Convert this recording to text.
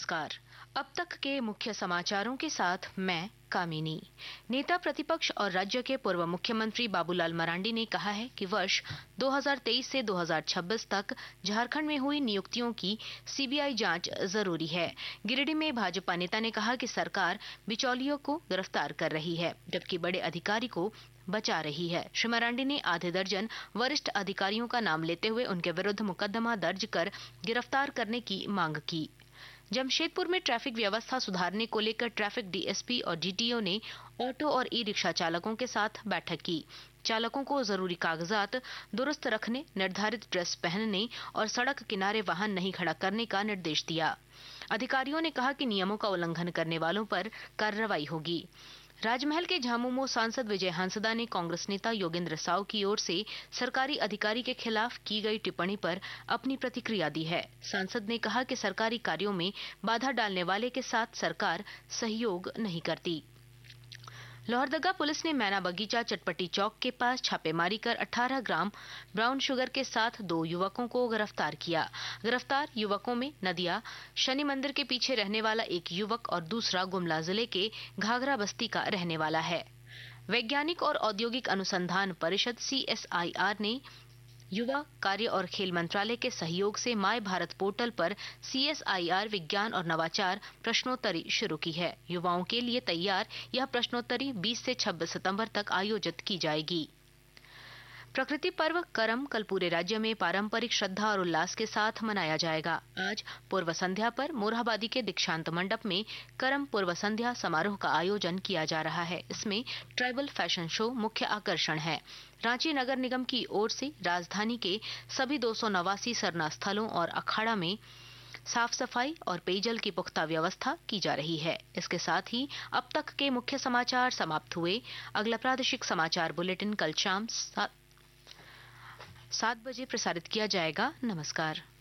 नमस्कार। अब तक के मुख्य समाचारों के साथ मैं कामिनी। नेता प्रतिपक्ष और राज्य के पूर्व मुख्यमंत्री बाबूलाल मरांडी ने कहा है कि वर्ष 2023 से 2026 तक झारखंड में हुई नियुक्तियों की सीबीआई जांच जरूरी है। गिरिडीह में भाजपा नेता ने कहा कि सरकार बिचौलियों को गिरफ्तार कर रही है, जबकि बड़े अधिकारी को बचा रही है। श्री मरांडी ने आधे दर्जन वरिष्ठ अधिकारियों का नाम लेते हुए उनके विरुद्ध मुकदमा दर्ज कर गिरफ्तार करने की मांग की। जमशेदपुर में ट्रैफिक व्यवस्था सुधारने को लेकर ट्रैफिक डीएसपी और डीटीओ ने ऑटो और ई रिक्शा चालकों के साथ बैठक की। चालकों को जरूरी कागजात दुरुस्त रखने, निर्धारित ड्रेस पहनने और सड़क किनारे वाहन नहीं खड़ा करने का निर्देश दिया। अधिकारियों ने कहा कि नियमों का उल्लंघन करने वालों पर कार्रवाई होगी। राजमहल के झामुमो सांसद विजय हंसदा ने कांग्रेस नेता योगेंद्र साव की ओर से सरकारी अधिकारी के खिलाफ की गई टिप्पणी पर अपनी प्रतिक्रिया दी है। सांसद ने कहा कि सरकारी कार्यों में बाधा डालने वाले के साथ सरकार सहयोग नहीं करती। लोहरदगा पुलिस ने मैना बगीचा चटपटी चौक के पास छापेमारी कर 18 ग्राम ब्राउन शुगर के साथ 2 युवकों को गिरफ्तार किया। गिरफ्तार युवकों में नदिया शनि मंदिर के पीछे रहने वाला एक युवक और दूसरा गुमला जिले के घाघरा बस्ती का रहने वाला है। वैज्ञानिक और औद्योगिक अनुसंधान परिषद CSIR ने युवा कार्य और खेल मंत्रालय के सहयोग से माय भारत पोर्टल पर CSIR विज्ञान और नवाचार प्रश्नोत्तरी शुरू की है। युवाओं के लिए तैयार यह प्रश्नोत्तरी 20 से 26 सितंबर तक आयोजित की जाएगी। प्रकृति पर्व करम कल पूरे राज्य में पारंपरिक श्रद्धा और उल्लास के साथ मनाया जाएगा। आज पूर्व संध्या पर मोरहाबादी के दीक्षांत मंडप में करम पूर्व संध्या समारोह का आयोजन किया जा रहा है। इसमें ट्राइबल फैशन शो मुख्य आकर्षण है। रांची नगर निगम की ओर से राजधानी के सभी 289 सरना स्थलों और अखाड़ा में साफ सफाई और पेयजल की पुख्ता व्यवस्था की जा रही है। इसके साथ ही अब तक के मुख्य समाचार समाप्त हुए। अगला प्रादेशिक समाचार बुलेटिन कल शाम 7 बजे प्रसारित किया जाएगा। नमस्कार।